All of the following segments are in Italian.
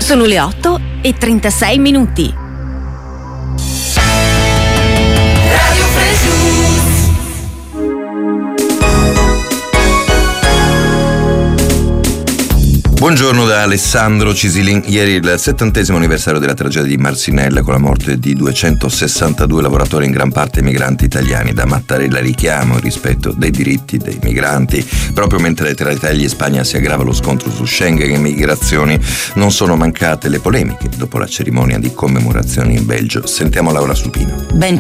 Sono le 8:36. Buongiorno da Alessandro Cisilin. Ieri il 70° anniversario della tragedia di Marcinelle, con la morte di 262 lavoratori, in gran parte migranti italiani. Da Mattarella richiamo il rispetto dei diritti dei migranti. Proprio mentre tra Italia e Spagna si aggrava lo scontro su Schengen e migrazioni, non sono mancate le polemiche dopo la cerimonia di commemorazione in Belgio. Sentiamo Laura Supino. Ben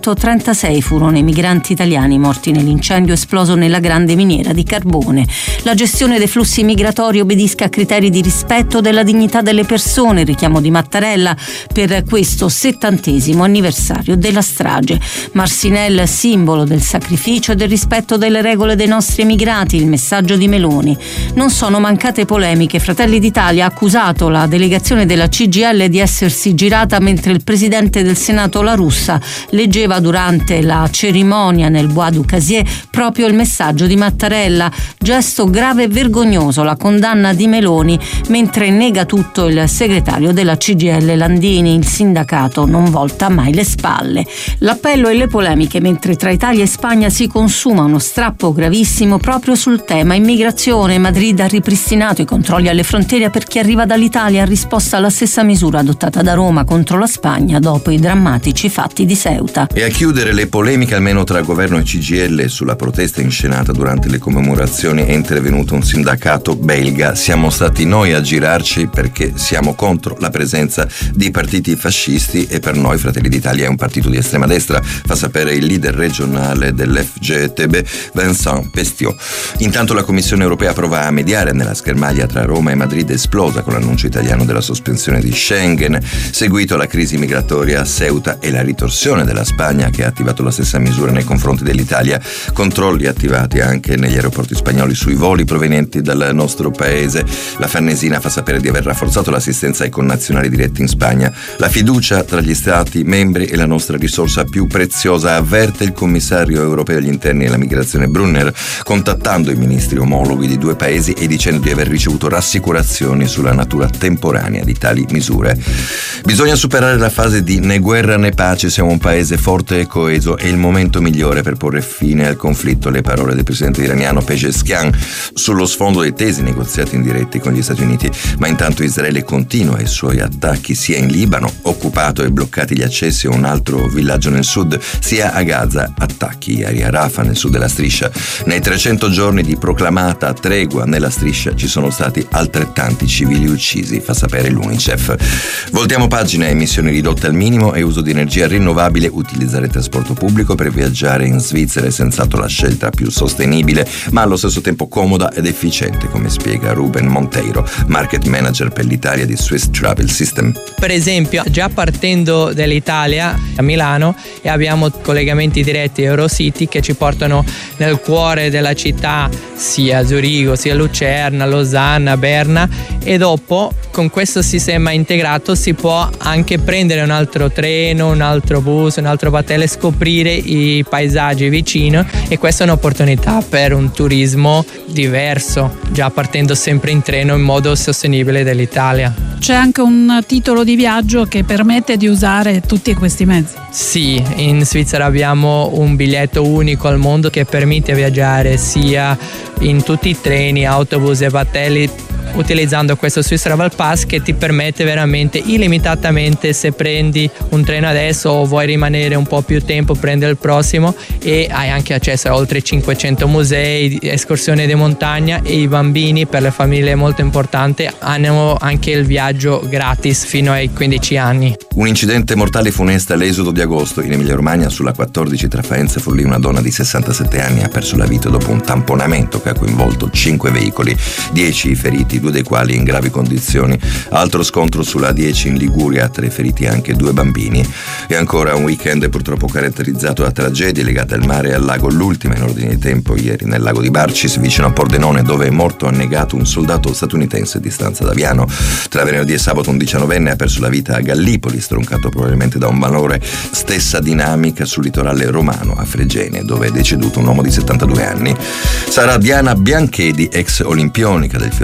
136 furono i migranti italiani morti nell'incendio esploso nella grande miniera di carbone. La gestione dei flussi migratori obbedisca a criteri di rispetto della dignità delle persone, richiamo di Mattarella per questo 70° anniversario della strage. Marcinelle, simbolo del sacrificio e del rispetto delle regole dei nostri emigrati, il messaggio di Meloni. Non sono mancate polemiche. Fratelli d'Italia ha accusato la delegazione della CGIL di essersi girata mentre il presidente del Senato La Russa leggeva durante la cerimonia nel Bois du Casier proprio il messaggio di Mattarella. Gesto grave e vergognoso, la condanna di Meloni, mentre nega tutto il segretario della CGIL Landini. Il sindacato non volta mai le spalle. L'appello e le polemiche mentre tra Italia e Spagna si consuma uno strappo gravissimo proprio sul tema immigrazione. Madrid ha ripristinato i controlli alle frontiere per chi arriva dall'Italia, in risposta alla stessa misura adottata da Roma contro la Spagna dopo i drammatici fatti di Ceuta. E a chiudere le polemiche, almeno tra governo e CGIL, sulla protesta inscenata durante le commemorazioni è intervenuto un sindacato belga. Siamo stati noi a girarci perché siamo contro la presenza di partiti fascisti e per noi Fratelli d'Italia è un partito di estrema destra, fa sapere il leader regionale dell'FGTB Vincent Pestiot. Intanto la Commissione europea prova a mediare nella schermaglia tra Roma e Madrid, esplosa con l'annuncio italiano della sospensione di Schengen, seguito alla crisi migratoria a Ceuta e la ritorsione della Spagna che ha attivato la stessa misura nei confronti dell'Italia. Controlli attivati anche negli aeroporti spagnoli sui voli provenienti dal nostro paese. La Farnesina fa sapere di aver rafforzato l'assistenza ai connazionali diretti in Spagna. La fiducia tra gli Stati membri è la nostra risorsa più preziosa, avverte il commissario europeo agli interni e alla migrazione Brunner, contattando i ministri omologhi di due paesi e dicendo di aver ricevuto rassicurazioni sulla natura temporanea di tali misure. Bisogna superare la fase di né guerra né pace, siamo un paese forte e coeso, è il momento migliore per porre fine al conflitto. Le parole del presidente iraniano Pezeshkian sullo sfondo dei tesi negoziati indiretti con gli Stati Uniti. Ma intanto Israele continua i suoi attacchi sia in Libano, occupato e bloccati gli accessi a un altro villaggio nel sud, sia a Gaza, attacchi ieri a Rafah nel sud della striscia. Nei 300 giorni di proclamata tregua nella striscia ci sono stati altrettanti civili uccisi, fa sapere l'UNICEF. Voltiamo pagina. Emissioni ridotte al minimo e uso di energia rinnovabile. Utilizzare il trasporto pubblico per viaggiare in Svizzera è senz'altro la scelta più sostenibile, ma allo stesso tempo comoda ed efficiente, come spiega Ruben Monteiro, market manager per l'Italia di Swiss Travel System. Per esempio, già partendo dall'Italia a Milano e abbiamo collegamenti diretti Eurocity che ci portano nel cuore della città, sia a Zurigo, sia a Lucerna, Losanna, Berna, e dopo con questo sistema integrato si può anche prendere un altro treno, un altro bus, un altro battello e scoprire i paesaggi vicino, e questa è un'opportunità per un turismo diverso, già partendo sempre in treno in modo sostenibile dell'Italia. C'è anche un titolo di viaggio che permette di usare tutti questi mezzi. Sì, in Svizzera abbiamo un biglietto unico al mondo che permette di viaggiare sia in tutti i treni, autobus e battelli utilizzando questo Swiss Travel Pass che ti permette veramente illimitatamente, se prendi un treno adesso o vuoi rimanere un po' più tempo, prendi il prossimo, e hai anche accesso a oltre 500 musei, escursioni di montagna, e i bambini, per le famiglie è molto importante, hanno anche il viaggio gratis fino ai 15 anni. Un incidente mortale funesta all'esodo di agosto in Emilia-Romagna sulla 14 tra Faenza e Forlì. Una donna di 67 anni ha perso la vita dopo un tamponamento che ha coinvolto 5 veicoli, 10 feriti, 2 dei quali in gravi condizioni. Altro scontro sulla A10 in Liguria, 3 feriti anche 2 bambini. E ancora un weekend purtroppo caratterizzato da tragedie legate al mare e al lago. L'ultima in ordine di tempo ieri nel lago di Barcis vicino a Pordenone, dove è morto annegato un soldato statunitense a distanza da Viano. Tra venerdì e sabato un 19enne ha perso la vita a Gallipoli, stroncato probabilmente da un malore. Stessa dinamica sul litorale romano a Fregene, dove è deceduto un uomo di 72 anni. Sarà Diana Bianchedi, ex olimpionica del Fioretto e vice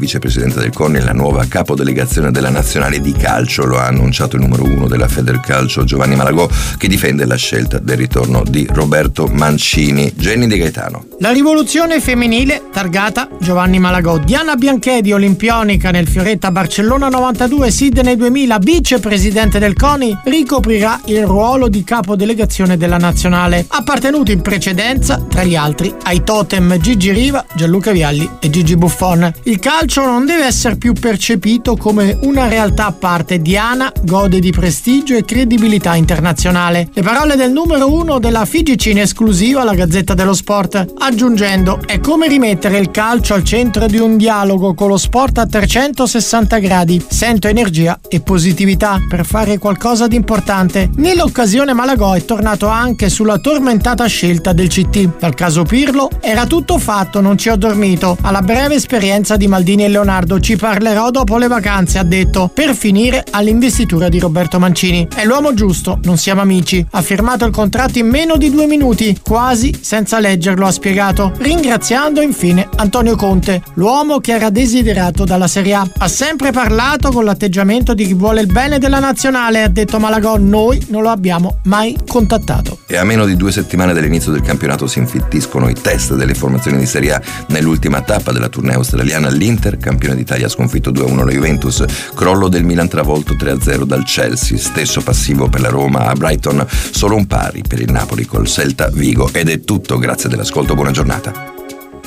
vicepresidente del CONI e la nuova capodelegazione della nazionale di calcio. Lo ha annunciato il numero 1 della Federcalcio Giovanni Malagò, che difende la scelta del ritorno di Roberto Mancini. Jenny De Gaetano. La rivoluzione femminile targata Giovanni Malagò. Diana Bianchedi, olimpionica nel Fioretta Barcellona 92, Sydney 2000, vicepresidente del CONI, ricoprirà il ruolo di capodelegazione della nazionale. Appartenuti in precedenza, tra gli altri, ai totem Gigi Riva, Gianluca Vialli e Gigi Buffon. Il calcio non deve essere più percepito come una realtà a parte. Diana gode di prestigio e credibilità internazionale. Le parole del numero 1 della FIGC in esclusiva alla Gazzetta dello Sport, aggiungendo: è come rimettere il calcio al centro di un dialogo con lo sport a 360 gradi. Sento energia e positività per fare qualcosa di importante. Nell'occasione Malagò è tornato anche sulla tormentata scelta del CT. Dal caso Pirlo era tutto fatto, non ci ho dormito. Alla breve esperienza di Maldini e Leonardo ci parlerò dopo le vacanze, ha detto, per finire all'investitura di Roberto Mancini. È l'uomo giusto, non siamo amici. Ha firmato il contratto in meno di 2 minuti, quasi senza leggerlo, ha spiegato, ringraziando infine Antonio Conte, l'uomo che era desiderato dalla Serie A. Ha sempre parlato con l'atteggiamento di chi vuole il bene della nazionale, ha detto Malagò, noi non lo abbiamo mai contattato. E a meno di 2 settimane dall'inizio del campionato si infittiscono i test delle formazioni di Serie A. Nell'ultima tappa della tournée australiana, l'Inter, campione d'Italia, ha sconfitto 2-1 la Juventus, crollo del Milan travolto 3-0 dal Chelsea, stesso passivo per la Roma a Brighton, solo un pari per il Napoli col Celta Vigo. Ed è tutto, grazie dell'ascolto, buona giornata.